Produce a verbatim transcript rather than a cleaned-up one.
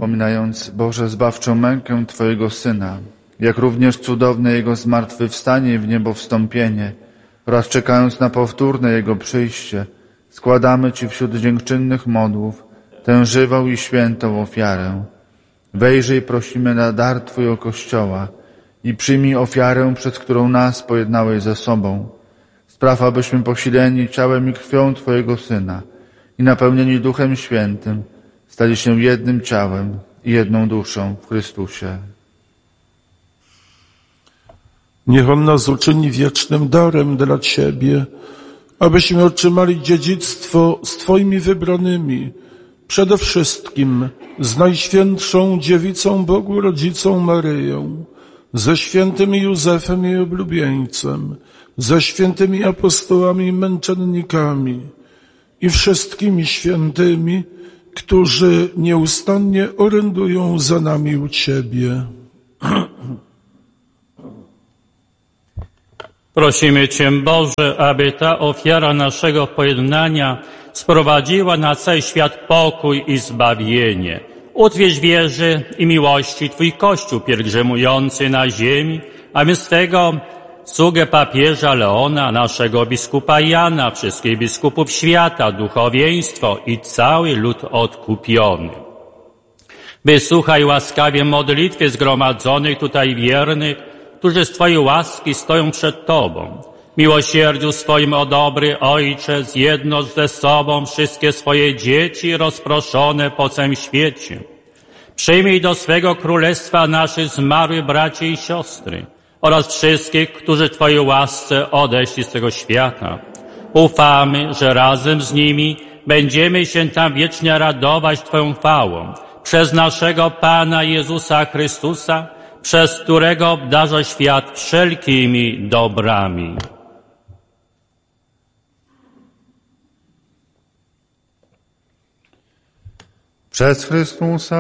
wspominając, Boże, zbawczą mękę Twojego Syna, jak również cudowne Jego zmartwychwstanie i w niebo wstąpienie oraz czekając na powtórne Jego przyjście, składamy Ci wśród dziękczynnych modłów tę żywą i świętą ofiarę. Wejrzyj, prosimy, na dar Twojego Kościoła i przyjmij ofiarę, przez którą nas pojednałeś ze sobą. Spraw, abyśmy posileni ciałem i krwią Twojego Syna i napełnieni Duchem Świętym stali się jednym ciałem i jedną duszą w Chrystusie. Niech On nas uczyni wiecznym darem dla Ciebie, abyśmy otrzymali dziedzictwo z Twoimi wybranymi, przede wszystkim z Najświętszą Dziewicą Bogu Rodzicą Maryją, ze świętym Józefem jej oblubieńcem, ze świętymi apostołami i męczennikami i wszystkimi świętymi, którzy nieustannie orędują za nami u Ciebie. Prosimy Cię, Boże, aby ta ofiara naszego pojednania sprowadziła na cały świat pokój i zbawienie. Utwierdzь wierze i miłości Twój Kościół pielgrzymujący na ziemi, a my swego sługę papieża Leona, naszego biskupa Jana, wszystkich biskupów świata, duchowieństwo i cały lud odkupiony. Wysłuchaj łaskawie modlitwy zgromadzonych tutaj wiernych, którzy z Twojej łaski stoją przed Tobą. Miłosierdziu swoim, o dobry Ojcze, zjednocz ze sobą wszystkie swoje dzieci rozproszone po całym świecie. Przyjmij do swego królestwa naszych zmarłych braci i siostry oraz wszystkich, którzy Twojej łasce odeszli z tego świata. Ufamy, że razem z nimi będziemy się tam wiecznie radować Twoją chwałą. Przez naszego Pana Jezusa Chrystusa, przez którego obdarza świat wszelkimi dobrami. Przez Chrystusa